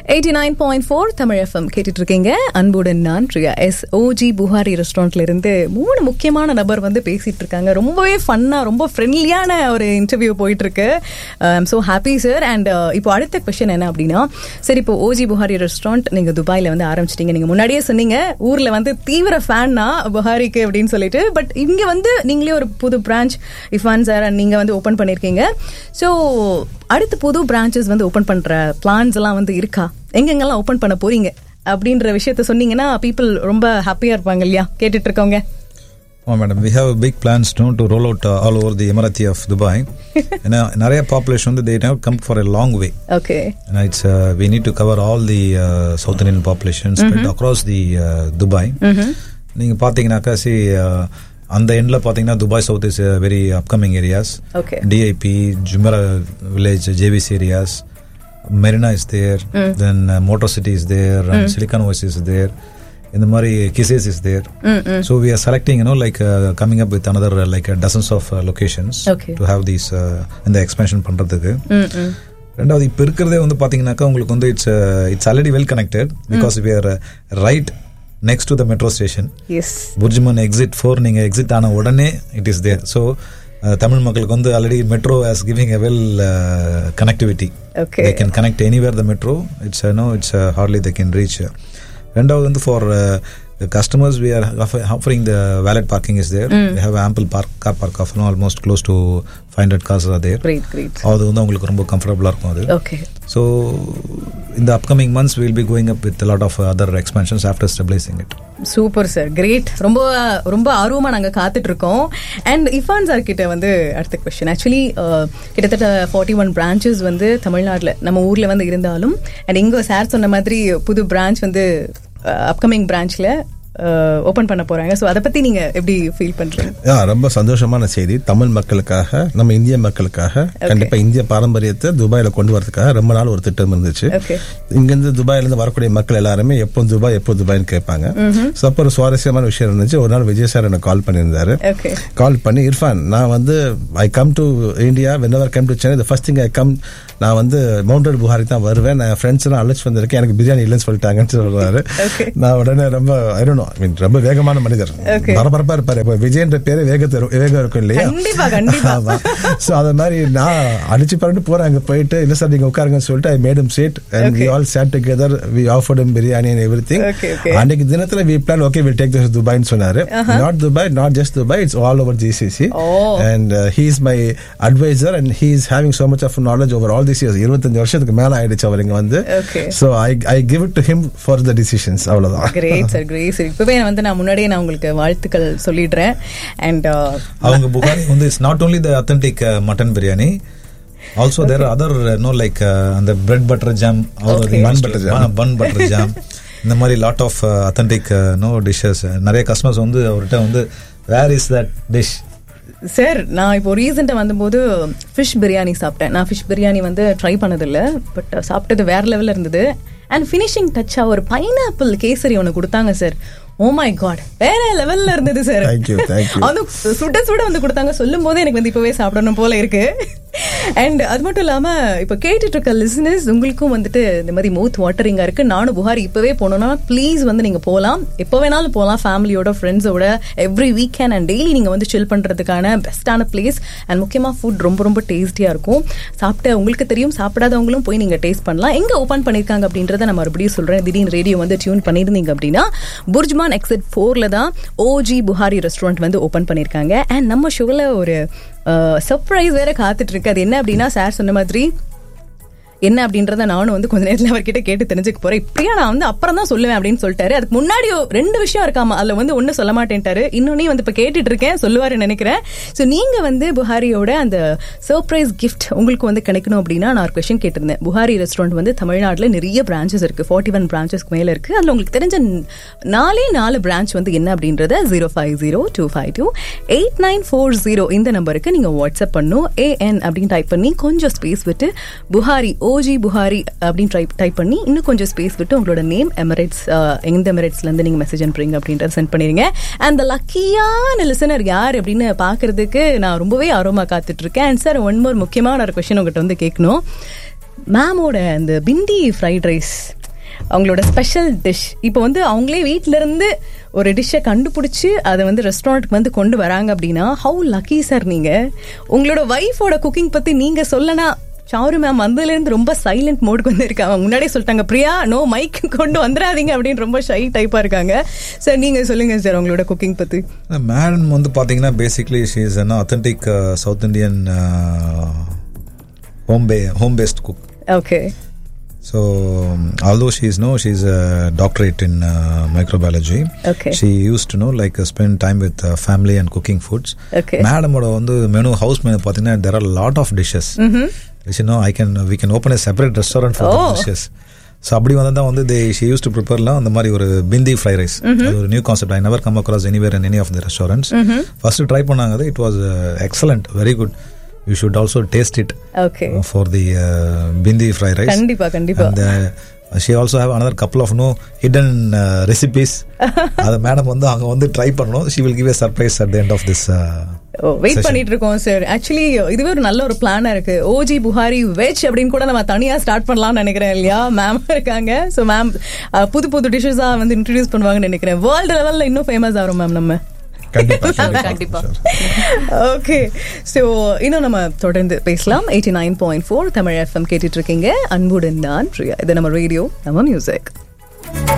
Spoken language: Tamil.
89.4 தமிழ் FM கேட்டுட்டு இருக்கீங்க. அன்புடன் நான் பிரியா. ஓஜி புகாரி ரெஸ்டாரண்ட்ல இருந்து 3 முக்கியமான நபர் வந்து பேசிட்டு இருக்காங்க. ரொம்பவே ஃபன்னா, ரொம்ப ஃப்ரெண்ட்லியான ஒரு இன்டர்வியூ போயிட்டு இருக்கு. I'm so happy sir. And இப்போ அடுத்த கொஸ்டின் என்ன அப்படின்னா, சரி இப்போ ஓஜி புகாரி ரெஸ்டாரண்ட் நீங்க துபாயில வந்து ஆரம்பிச்சிட்டீங்க. நீங்க முன்னாடியே சொன்னீங்க ஊர்ல வந்து தீவிர ஃபேன்னா புகாரிக்கு அப்படின்னு சொல்லிட்டு. பட் இங்க வந்து நீங்களே ஒரு புது பிரான்ச் இஃபான் சார் நீங்க வந்து ஓபன் பண்ணிருக்கீங்க. ஸோ அடுத்து புது பிரான்ச்சஸ் வந்து ஓபன் பண்ற பிளான்ஸ் எல்லாம் வந்து இருக்கா? எங்கெங்கெல்லாம் ஓபன் பண்ண போறீங்க அப்படின்ற விஷயத்த சொன்னீங்கன்னா பீப்புள் ரொம்ப ஹாப்பியா இருப்பாங்க இல்லையா கேட்டுட்டு இருக்கவங்க? Oh madam, we have big plans to roll out all over the Emirati of Dubai. And நிறைய population they have come for a long way. Okay. And it's we need to cover all the South Indian population spread across the Dubai. நீங்க பாத்தீங்கன்னாக்கா அந்த எண்ட்ல பாத்தீங்கன்னா Dubai south is very upcoming areas. DIP, Jumeirah village, JVC areas, Marina is there, then Motor City is there, and Silicon Oasis is there. In the Mari Kisses is there. So we are selecting, coming up with another dozens of locations to have these in the expansion பண்றதுக்கு. ரெண்டாவது இப்ப இருக்கிறதே வந்து பாத்தீங்கன்னாக்கா உங்களுக்கு வந்து it's already well connected because we are right next to the metro station. Yes. Burjuman exit 4 நீங்க exit ஆன உடனே it is there. So Tamil மக்களுக்கு வந்து already metro as giving a well connectivity. Okay. They can connect anywhere the metro. It's hardly they can reach. ரெண்டாவது வந்து for the customers we are offering the valet parking is there. We have ample car park of almost close to 500 cars are there. Great. அது வந்து உங்களுக்கு ரொம்ப கம்ஃபர்ட்டபிளா இருக்கும் அது. Okay. So in the upcoming months we will be going up with a lot of other expansions after stabilizing it. Super sir, great. ரொம்ப ரொம்ப ஆர்வமா நாங்க காத்துட்டு இருக்கோம். அண்ட் இஃபான் சார் கிட்ட வந்து அடுத்த क्वेश्चन. ஆக்சுவலி கிட்டத்தட்ட 41 பிரான்ச்சஸ் வந்து தமிழ்நாட்டுல நம்ம ஊர்ல வந்து இருந்தாலும் அண்ட் இங்க சார் சொன்ன மாதிரி புது பிரான்ச் வந்து அப்கமிங் பிரான்ச்ல ஓபன் பண்ண போறாங்க. சோ அத பத்தி நீங்க எப்படி ஃபீல் பண்றீங்க? ரொம்ப சந்தோஷமான செய்தி. தமிழ் மக்களுக்காக, நம்ம இந்திய மக்களுக்காக கண்டிப்பா இந்திய பாரம்பரியத்தை துபாயில கொண்டு வரதுக்காக ரொம்ப நாள் ஒரு திட்டம் இருந்துச்சு. இங்கிருந்து துபாயில இருந்து வரக்கூடிய மக்கள் எல்லாருமே எப்போ துபாய்னு கேட்பாங்க. சோ அப்ப ஒரு சுவாரஸ்யமான விஷயம் இருந்துச்சு. ஒரு நாள் விஜய் சார் எனக்கு கால் பண்ணியிருந்தாரு. கால் பண்ணி, இர்ஃபான் நான் வந்து I come to India whenever I come to Chennai, the first thing I come, நான் வந்து மவுண்டட் புகாரி தான் வருவேன், நான் ஃப்ரெண்ட்ஸ் எல்லாம் அழைச்சு வந்திருக்கேன், எனக்கு பிரியாணி இல்லைன்னு சொல்லிட்டாங்கன்னு சொல்றாரு. நான் உடனே ரொம்ப வேகமான மனிதர், பரபரப்பா இருப்பாரு. இப்ப விஜயன்ற பேரு வேகம் இருக்கும் இல்லையா? சோ அத மாதிரி நான் அடிச்சு பண்ணிட்டு போறேன். அங்க போயிட்டு இல்ல சார் நீங்க உட்காருங்கன்னு சொல்லிட்டு I made him sit and we all sat together, we offered him biryani and everything. அன்னைக்கு தினத்துல we plan, okay we'll take this to Dubai ன்னு சொன்னாரு. Not Dubai, not just Dubai, it's all over GCC. And he is my advisor and he is having so much of knowledge over all these years. 25 வருஷத்துக்கு மேல ஆயிடுச்சு அவர் இங்க வந்து. So I give it to him for the decisions. அவ்வளவுதான். Great sir, great. இப்பவே வந்து நான் முன்னாடியே நான் உங்களுக்கு வாழ்த்துக்கள் சொல்லிடுறேன். அண்ட் அவங்க புகாரி வந்து it's not only the authentic mutton biryani, also there are other and the bread butter jam or the bun butter jam இந்த மாதிரி lot of authentic dishes. நிறைய கஸ்டமர்ஸ் வந்து அவர்கிட்ட வந்து where is that dish sir? நான் இப்போ ரீசெண்டா வந்தபோது ஃபிஷ் பிரியாணி சாப்பிட்டேன். நான் ஃபிஷ் பிரியாணி வந்து ட்ரை பண்ணதில்லை, பட் சாப்பிட்டது வேற லெவல்ல இருந்தது. அண்ட் ஃபினிஷிங் டச்சா ஒரு பைனாப்பிள் கேசரி ஒன்று கொடுத்தாங்க சார். ஓ மை காட், வேற லெவல்ல இருந்தது சார். அது சுட வந்து கொடுத்தாங்க. சொல்லும் போது எனக்கு வந்து இப்பவே சாப்பிடணும் போல இருக்கு. அண்ட் அது மட்டும் இல்லாம இப்ப கேட்டுட்டு இருக்க லிசனர்ஸ் உங்களுக்கும் வந்துட்டு இந்த மாதிரி மவுத் வாட்டரிங்கா இருக்கு, நானும் புகாரி இப்பவே போனோம்னா ப்ளீஸ் வந்து நீங்க போகலாம், எப்போ வேணாலும் போகலாம், ஃபேமிலியோட ஃப்ரெண்ட்ஸோட. எவ்ரி வீக்கெண்ட் அண்ட் டெய்லி நீங்க வந்து சில் பண்றதுக்கான பெஸ்டான பிளேஸ். அண்ட் முக்கியமா ஃபுட் ரொம்ப ரொம்ப டேஸ்டியா இருக்கும். சாப்பிட்ட உங்களுக்கு தெரியும், சாப்பிடாதவங்களும் போய் நீங்க டேஸ்ட் பண்ணலாம். எங்க ஓபன் பண்ணிருக்காங்க அப்படின்றத நான் மறுபடியும் சொல்றேன். திடீர்னு ரேடியோ வந்து டியூன் பண்ணிருந்தீங்க அப்படின்னா புர்ஜ்மான் எக்ஸிட் 4ல தான் ஓஜி புகாரி ரெஸ்டாரண்ட் வந்து ஓபன் பண்ணிருக்காங்க. அண்ட் நம்ம ஷோல ஒரு சர்ப்ரைஸ் வேற காத்துட்டு இருக்கு. அது என்ன அப்படின்னா, சார் சொன்ன மாதிரி என்ன அப்படின்றத நானும் வந்து கொஞ்ச நேரத்தில் அவர்கிட்ட கேட்டு தெரிஞ்சுக்க போறேன். இப்படியா நான் வந்து அப்புறம் தான் சொல்லுவேன் அப்படின்னு சொல்லிட்டாரு. அதுக்கு முன்னாடி 2 விஷயம் இருக்காம, அதுல வந்து ஒண்ணு சொல்ல மாட்டேன்ட்டாரு. இன்னொன்னையும் வந்து இப்ப கேட்டுட்டு இருக்கேன், சொல்லுவாருன்னு நினைக்கிறேன். சோ நீங்க வந்து புகாரியோட அந்த சர்ப்ரைஸ் கிஃப்ட் உங்களுக்கு வந்து கிடைக்கணும் அப்படின்னா நான் ஒரு கொஸ்டின் கேட்டிருந்தேன். புகாரி ரெஸ்டாரண்ட் வந்து தமிழ்நாட்டுல நிறைய பிரான்ச்சஸ் இருக்கு, 41 பிரான்ச்சஸ்க்கு மேல இருக்கு. அதுல உங்களுக்கு தெரிஞ்ச 4 பிரான்ச் வந்து என்ன அப்படின்றத 050-252-8940 இந்த நம்பருக்கு நீங்க வாட்ஸ்அப் பண்ணும். AN அப்படின்னு டைப் பண்ணி கொஞ்சம் ஸ்பேஸ் விட்டு புகாரி ஓஜி புகாரி அப்படின்னு டைப் பண்ணி இன்னும் கொஞ்சம் ஸ்பேஸ் விட்டு உங்களோட நேம், எமிரேட்ஸ், எந்த எமிரேட்ஸ்ல இருந்து நீங்க மெசேஜ் அனுப்புறீங்க அப்படின்றத சென்ட் பண்ணிருங்க. அந்த லக்கியான லிசனர் யார் அப்படின்னு பாக்குறதுக்கு நான் ரொம்பவே ஆர்வமா காத்துட்டு இருக்கேன். அண்ட் சார், ஒன் மோர் முக்கியமான ஒரு கொஸ்டின் உங்ககிட்ட வந்து கேட்கணும். மேமோட அந்த பிண்டி ஃப்ரைட் ரைஸ் அவங்களோட ஸ்பெஷல் டிஷ். இப்போ வந்து அவங்களே வீட்ல இருந்து ஒரு டிஷ்ஷை கண்டுபிடிச்சு அதை வந்து ரெஸ்டாரண்ட்க்கு வந்து கொண்டு வராங்க அப்படின்னா ஹவு லக்கி சார் நீங்க. உங்களோட வைஃபோட குக்கிங் பத்தி நீங்க சொல்லனா, சாரு மேம் வந்ததுல இருந்து ரொம்ப சைலண்ட் மோடுக்கு வந்து இருக்காங்க. முன்னாடியே சொல்லிட்டாங்க, பிரியா நோ மைக் கொண்டு வந்துடாதீங்க அப்படின்னு ரொம்ப ஷை டைப்பா இருக்காங்க. சார் நீங்க சொல்லுங்க சார் உங்களோட குக்கிங் பத்தி. மேடம் வந்து பாத்தீங்கன்னா basically she is an authentic South Indian home based cook. Okay. So although she's a doctorate in microbiology, okay, she used to spend time with family and cooking foods. Okay. Madam oda vandu menu house menu pathina there are a lot of dishes. You know, we can open a separate restaurant for the dishes. So அப்படி வந்தா வந்து she used to prepareலாம் அந்த மாதிரி ஒரு bindi fry rice. அது ஒரு new concept. I never come across anywhere in any of the restaurants. First try பண்ணாங்க, it was excellent, very good. You should also taste it. Okay. For the bindi fry rice. Kandipa. And she also have another couple of hidden recipes. Ad madam vandu anga vandu try pannom. She will give a surprise at the end of this wait பண்ணிட்டு இருக்கோம் சார். ஆக்சுவலி இதுவே ஒரு நல்ல ஒரு பிளானா இருக்கு. ஓஜி புகாரி வெஜ் அப்படின்னு கூட நம்ம தனியா ஸ்டார்ட் பண்ணலாம்னு நினைக்கிறேன் இல்லையா? மேம் இருக்காங்க. ஸோ மேம் புது டிஷஸா வந்து இன்ட்ரடியூஸ் பண்ணுவாங்கன்னு நினைக்கிறேன். வேர்ல்டு லெவல்ல இன்னும் ஃபேமஸ் ஆகும் மேம் நம்ம. கண்டிப்பா. ஓகே, சோ இன்னும் நம்ம தொடர்ந்து பேசலாம். 89.4 தமிழ் FM கேட்டுட்டு இருக்கீங்க. அன்புடன் நான் பிரியா. இது நம்ம ரேடியோ, நம்ம மியூசிக்.